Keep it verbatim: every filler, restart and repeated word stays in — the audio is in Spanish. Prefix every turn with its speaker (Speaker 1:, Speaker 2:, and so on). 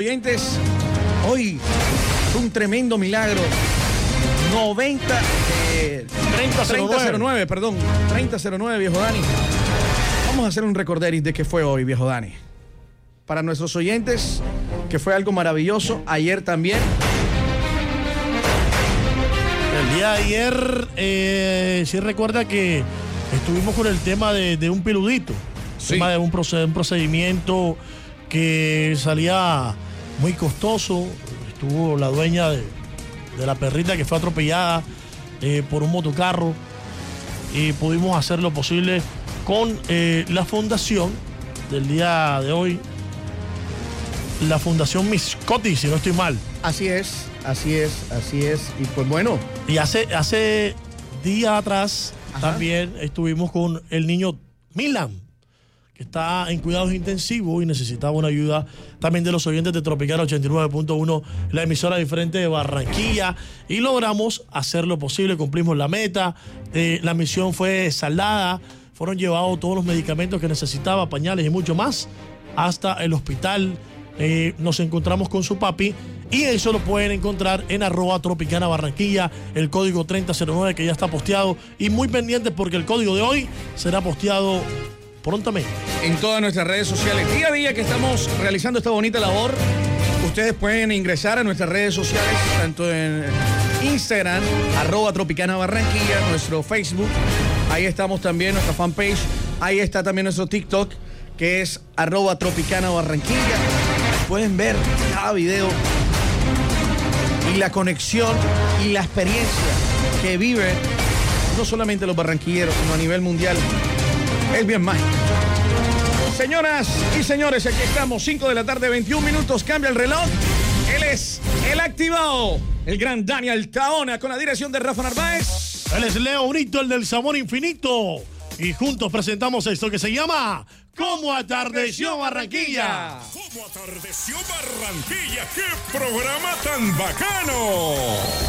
Speaker 1: Oyentes, hoy un tremendo milagro. noventa, eh, treinta cero nueve, perdón, treinta cero nueve, viejo Dani. Vamos a hacer un recorderis de qué fue hoy, viejo Dani. Para nuestros oyentes, que fue algo maravilloso. Ayer también.
Speaker 2: El día de ayer, eh, sí recuerda que estuvimos con el tema de, de un peludito.
Speaker 1: Sí.
Speaker 2: El tema de un, proced- un procedimiento que salía muy costoso. Estuvo la dueña de, de la perrita que fue atropellada eh, por un motocarro. Y pudimos hacer lo posible con eh, la fundación del día de hoy. La Fundación Miscoti, si no estoy mal.
Speaker 1: Así es, así es, así es. Y pues bueno.
Speaker 2: Y hace, hace días atrás
Speaker 1: Ajá.
Speaker 2: también estuvimos con el niño Milan, que está en cuidados intensivos y necesitaba una ayuda también de los oyentes de Tropicana ochenta y nueve punto uno, la emisora diferente de Barranquilla, y logramos hacer lo posible, cumplimos la meta, eh, la misión fue saldada, fueron llevados todos los medicamentos que necesitaba, pañales y mucho más, hasta el hospital. Eh, nos encontramos con su papi y eso lo pueden encontrar en arroba Tropicana Barranquilla, el código treinta cero nueve que ya está posteado, y muy pendientes porque el código de hoy será posteado prontamente.
Speaker 1: En todas nuestras redes sociales, día a día que estamos realizando esta bonita labor, ustedes pueden ingresar a nuestras redes sociales, tanto en Instagram, arroba Tropicana Barranquilla, nuestro Facebook, ahí estamos también, nuestra fanpage, ahí está también nuestro TikTok, que es arroba Tropicana Barranquilla. Pueden ver cada video y la conexión y la experiencia que viven no solamente los barranquilleros, sino a nivel mundial. Es bien mágico. Señoras y señores, aquí estamos, cinco de la tarde, veintiún minutos, cambia el reloj. Él es el activado, el gran Daniel Taona, con la dirección de Rafa Narváez.
Speaker 2: Él es Leo Brito, el del sabor infinito. Y juntos presentamos esto que se llama ¿Cómo atardeció Barranquilla?
Speaker 3: ¿Cómo atardeció Barranquilla? ¡Qué programa tan bacano!